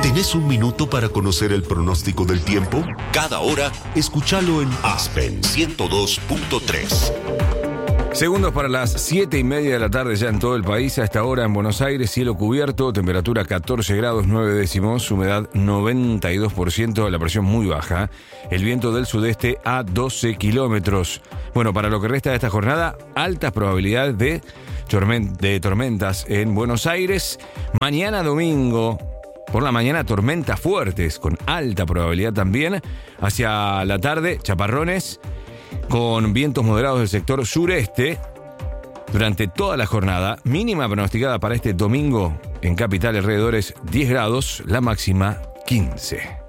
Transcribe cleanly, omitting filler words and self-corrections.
¿Tenés un minuto para conocer el pronóstico del tiempo? Cada hora, escúchalo en Aspen 102.3. Segundos para las 7:30 de la tarde ya en todo el país. A esta hora en Buenos Aires, cielo cubierto, temperatura 14 grados 9 décimos, humedad 92%, la presión muy baja. El viento del sudeste a 12 kilómetros. Bueno, para lo que resta de esta jornada, altas probabilidades de tormentas en Buenos Aires. Mañana domingo, por la mañana, tormentas fuertes, con alta probabilidad también. Hacia la tarde, chaparrones, con vientos moderados del sector sureste durante toda la jornada. Mínima pronosticada para este domingo en capital alrededores 10 grados, la máxima 15.